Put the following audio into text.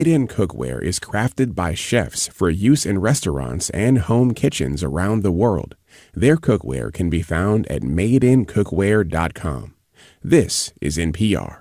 Made In Cookware is crafted by chefs for use in restaurants and home kitchens around the world. Their cookware can be found at madeincookware.com. This is NPR.